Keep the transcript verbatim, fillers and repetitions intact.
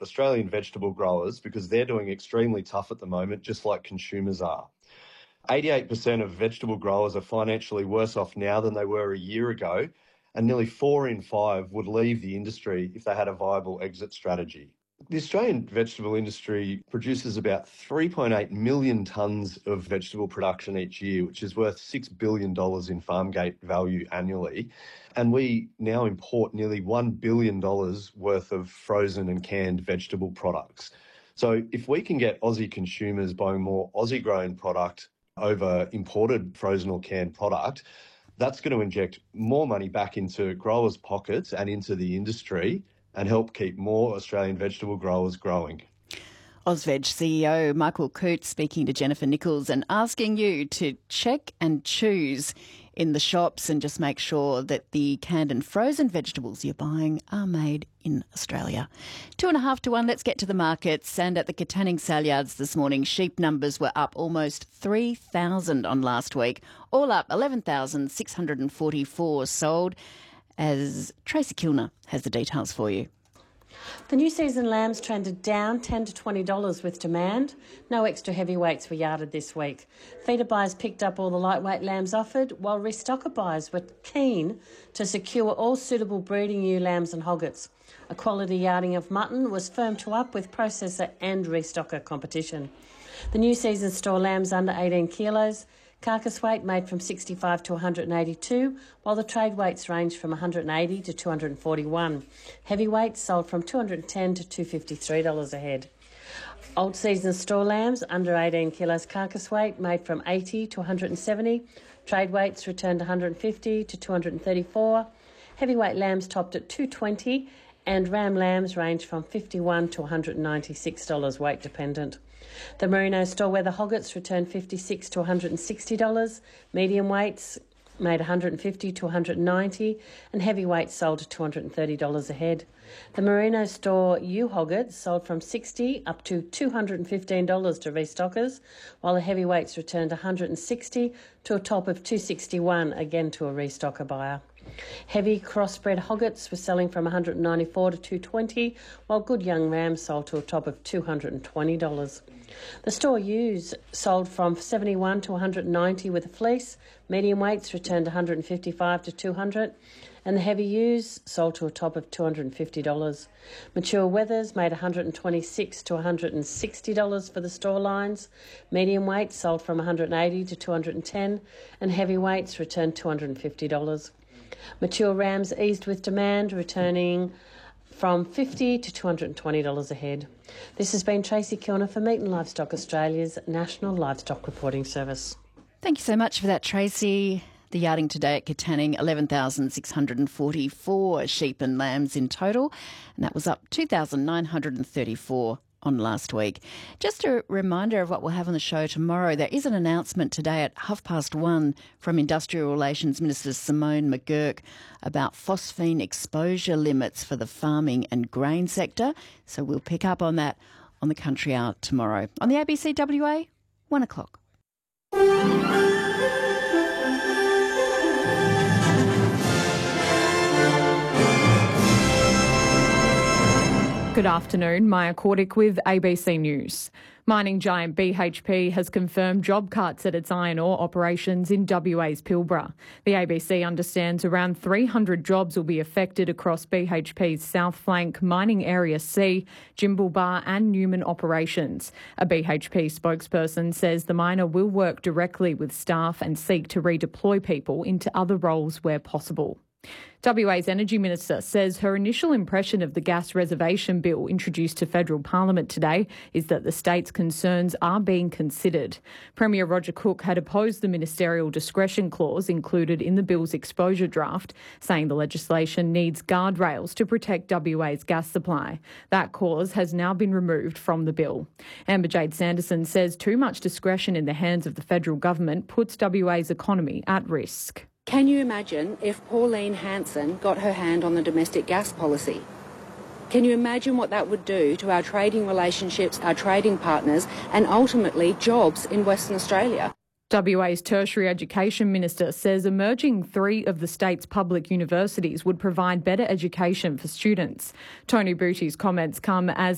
Australian vegetable growers because they're doing extremely tough at the moment, just like consumers are. eighty-eight percent of vegetable growers are financially worse off now than they were a year ago, and nearly four in five would leave the industry if they had a viable exit strategy. The Australian vegetable industry produces about three point eight million tonnes of vegetable production each year, which is worth six billion dollars in farm gate value annually. And we now import nearly one billion dollars worth of frozen and canned vegetable products. So if we can get Aussie consumers buying more Aussie-grown product over imported frozen or canned product, that's going to inject more money back into growers' pockets and into the industry and help keep more Australian vegetable growers growing. Ausveg C E O Michael Coote speaking to Jennifer Nichols and asking you to check and choose in the shops and just make sure that the canned and frozen vegetables you're buying are made in Australia. Two and a half to one, let's get to the markets. And at the Katanning sale yards this morning, sheep numbers were up almost three thousand on last week, all up eleven thousand six hundred forty-four sold, as Tracy Kilner has the details for you. The new season lambs trended down ten to twenty dollars with demand. No extra heavyweights were yarded this week. Feeder buyers picked up all the lightweight lambs offered, while restocker buyers were keen to secure all suitable breeding ewe lambs and hoggets. A quality yarding of mutton was firm to up with processor and restocker competition. The new season store lambs under eighteen kilos. Carcass weight made from sixty-five to one hundred eighty-two, while the trade weights range from one hundred eighty to two hundred forty-one. Heavyweights sold from two hundred ten to two hundred fifty-three dollars a head. Old season store lambs under eighteen kilos carcass weight made from eighty to one hundred seventy. Trade weights returned one hundred fifty to two hundred thirty-four. Heavyweight lambs topped at two hundred twenty, and ram lambs range from fifty-one to one hundred ninety-six dollars weight dependent. The Merino store weather hoggets returned fifty-six to one hundred sixty dollars, medium weights made one hundred fifty to one hundred ninety dollars, and heavy weights sold at two hundred thirty dollars a head. The Merino store ewe hoggets sold from sixty dollars up to two hundred fifteen dollars to restockers, while the heavy weights returned one hundred sixty dollars to a top of two hundred sixty-one dollars, again to a restocker buyer. Heavy crossbred hoggets were selling from one hundred ninety-four dollars to two hundred twenty dollars, while good young rams sold to a top of two hundred twenty dollars. The store ewes sold from seventy-one dollars to one hundred ninety dollars with a fleece. Medium weights returned one hundred fifty-five dollars to two hundred dollars, and the heavy ewes sold to a top of two hundred fifty dollars. Mature wethers made one hundred twenty-six dollars to one hundred sixty dollars for the store lines. Medium weights sold from one hundred eighty dollars to two hundred ten dollars, and heavy weights returned two hundred fifty dollars. Mature rams eased with demand, returning from fifty dollars to two hundred twenty dollars a head. This has been Tracy Kilner for Meat and Livestock Australia's National Livestock Reporting Service. Thank you so much for that, Tracy. The yarding today at Katanning, eleven thousand six hundred forty-four sheep and lambs in total, and that was up two thousand nine hundred thirty-four on last week. Just a reminder of what we'll have on the show tomorrow. There is an announcement today at half past one from Industrial Relations Minister Simone McGurk about phosphine exposure limits for the farming and grain sector. So we'll pick up on that on the Country Hour tomorrow. On the A B C W A, one o'clock. Good afternoon, Maya Kordick with A B C News. Mining giant B H P has confirmed job cuts at its iron ore operations in W A's Pilbara. The A B C understands around three hundred jobs will be affected across B H P's South Flank, Mining Area C, Jimblebar and Newman operations. A B H P spokesperson says the miner will work directly with staff and seek to redeploy people into other roles where possible. W A's Energy Minister says her initial impression of the gas reservation bill introduced to federal parliament today is that the state's concerns are being considered. Premier Roger Cook had opposed the ministerial discretion clause included in the bill's exposure draft, saying the legislation needs guardrails to protect W A's gas supply. That clause has now been removed from the bill. Amber Jade Sanderson says too much discretion in the hands of the federal government puts W A's economy at risk. Can you imagine if Pauline Hanson got her hand on the domestic gas policy? Can you imagine what that would do to our trading relationships, our trading partners, and ultimately jobs in Western Australia? W A's Tertiary Education Minister says emerging three of the state's public universities would provide better education for students. Tony Bootie's comments come as